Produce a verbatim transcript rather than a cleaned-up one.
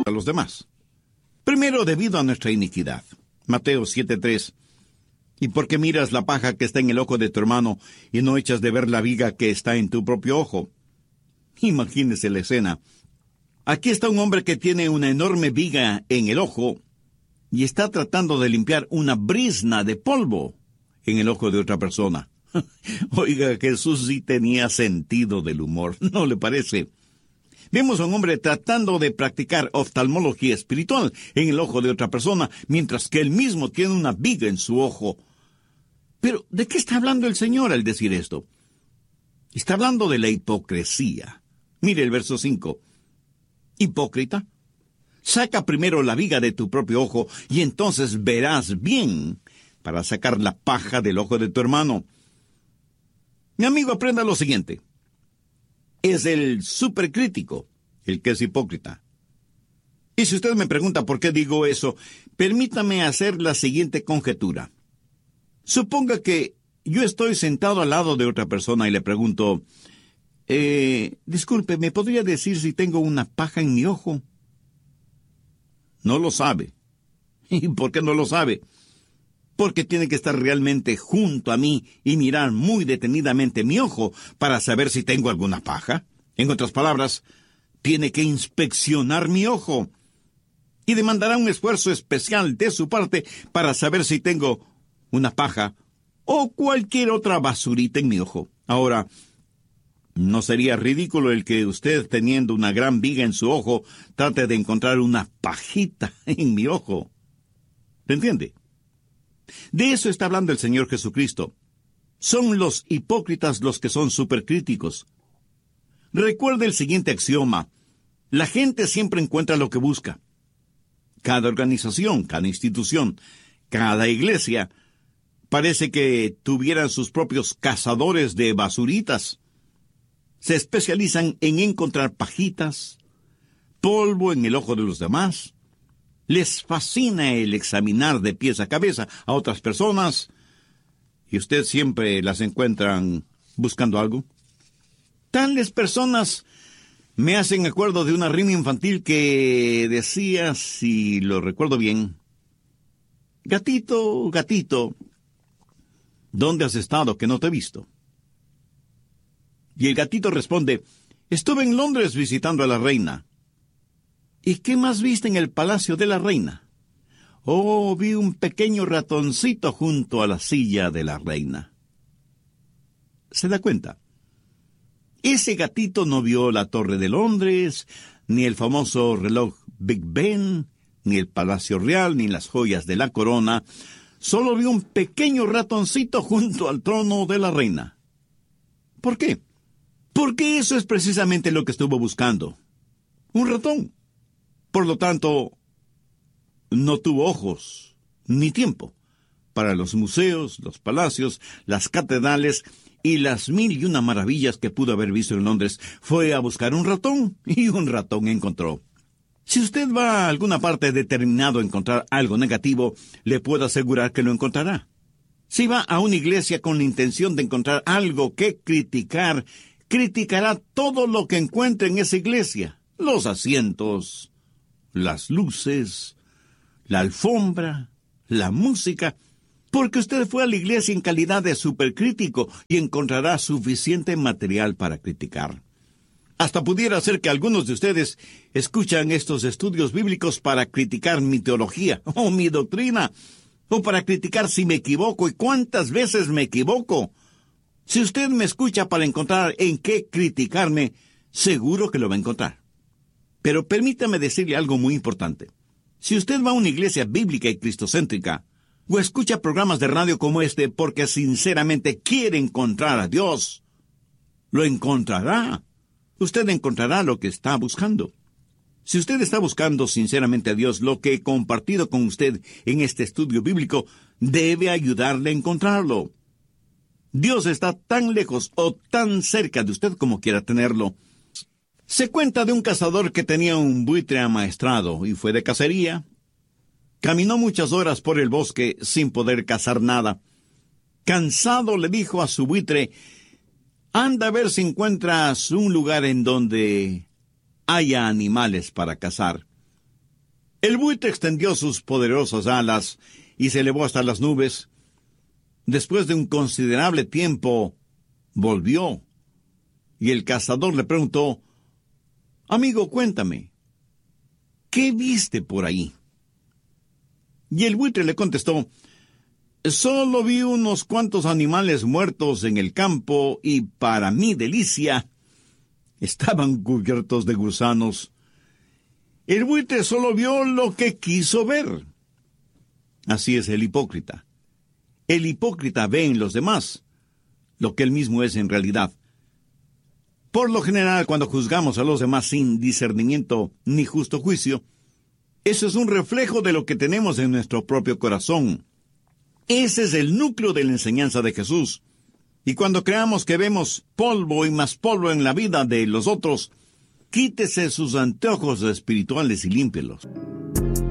a los demás. Primero, debido a nuestra iniquidad. Mateo siete tres. ¿Y por qué miras la paja que está en el ojo de tu hermano y no echas de ver la viga que está en tu propio ojo? Imagínese la escena. Aquí está un hombre que tiene una enorme viga en el ojo y está tratando de limpiar una brizna de polvo en el ojo de otra persona. Oiga, Jesús sí tenía sentido del humor, ¿no le parece? Vemos a un hombre tratando de practicar oftalmología espiritual en el ojo de otra persona, mientras que él mismo tiene una viga en su ojo. Pero, ¿de qué está hablando el Señor al decir esto? Está hablando de la hipocresía. Mire el verso cinco. Hipócrita, saca primero la viga de tu propio ojo y entonces verás bien para sacar la paja del ojo de tu hermano. Mi amigo, aprenda lo siguiente. Es el supercrítico el que es hipócrita. Y si usted me pregunta por qué digo eso, permítame hacer la siguiente conjetura. Suponga que yo estoy sentado al lado de otra persona y le pregunto, eh, disculpe, ¿me podría decir si tengo una paja en mi ojo? No lo sabe. ¿Y por qué no lo sabe? Porque tiene que estar realmente junto a mí y mirar muy detenidamente mi ojo para saber si tengo alguna paja. En otras palabras, tiene que inspeccionar mi ojo y demandará un esfuerzo especial de su parte para saber si tengo una paja o cualquier otra basurita en mi ojo. Ahora, ¿no sería ridículo el que usted, teniendo una gran viga en su ojo, trate de encontrar una pajita en mi ojo? ¿Te entiende? De eso está hablando el Señor Jesucristo. Son los hipócritas los que son supercríticos. Recuerde el siguiente axioma. La gente siempre encuentra lo que busca. Cada organización, cada institución, cada iglesia, parece que tuvieran sus propios cazadores de basuritas. Se especializan en encontrar pajitas, polvo en el ojo de los demás. Les fascina el examinar de pies a cabeza a otras personas, y usted siempre las encuentran buscando algo. Tales personas me hacen acuerdo de una rima infantil que decía, si lo recuerdo bien, gatito, gatito, ¿dónde has estado que no te he visto? Y el gatito responde, estuve en Londres visitando a la reina. ¿Y qué más viste en el palacio de la reina? Oh, vi un pequeño ratoncito junto a la silla de la reina. ¿Se da cuenta? Ese gatito no vio la Torre de Londres, ni el famoso reloj Big Ben, ni el Palacio Real, ni las joyas de la corona. Solo vio un pequeño ratoncito junto al trono de la reina. ¿Por qué? Porque eso es precisamente lo que estuvo buscando. Un ratón. Por lo tanto, no tuvo ojos ni tiempo para los museos, los palacios, las catedrales y las mil y una maravillas que pudo haber visto en Londres. Fue a buscar un ratón y un ratón encontró. Si usted va a alguna parte determinado a encontrar algo negativo, le puedo asegurar que lo encontrará. Si va a una iglesia con la intención de encontrar algo que criticar, criticará todo lo que encuentre en esa iglesia. Los asientos, las luces, la alfombra, la música, porque usted fue a la iglesia en calidad de supercrítico y encontrará suficiente material para criticar. Hasta pudiera ser que algunos de ustedes escuchan estos estudios bíblicos para criticar mi teología o mi doctrina, o para criticar si me equivoco y cuántas veces me equivoco. Si usted me escucha para encontrar en qué criticarme, seguro que lo va a encontrar. Pero permítame decirle algo muy importante. Si usted va a una iglesia bíblica y cristocéntrica, o escucha programas de radio como este porque sinceramente quiere encontrar a Dios, lo encontrará. Usted encontrará lo que está buscando. Si usted está buscando sinceramente a Dios, lo que he compartido con usted en este estudio bíblico debe ayudarle a encontrarlo. Dios está tan lejos o tan cerca de usted como quiera tenerlo. Se cuenta de un cazador que tenía un buitre amaestrado y fue de cacería. Caminó muchas horas por el bosque sin poder cazar nada. Cansado le dijo a su buitre, anda a ver si encuentras un lugar en donde haya animales para cazar. El buitre extendió sus poderosas alas y se elevó hasta las nubes. Después de un considerable tiempo, volvió. Y el cazador le preguntó, «Amigo, cuéntame, ¿qué viste por ahí?» Y el buitre le contestó, «Solo vi unos cuantos animales muertos en el campo y, para mi delicia, estaban cubiertos de gusanos». El buitre solo vio lo que quiso ver. Así es el hipócrita. El hipócrita ve en los demás lo que él mismo es en realidad. Por lo general, cuando juzgamos a los demás sin discernimiento ni justo juicio, eso es un reflejo de lo que tenemos en nuestro propio corazón. Ese es el núcleo de la enseñanza de Jesús. Y cuando creamos que vemos polvo y más polvo en la vida de los otros, quítese sus anteojos espirituales y límpielos.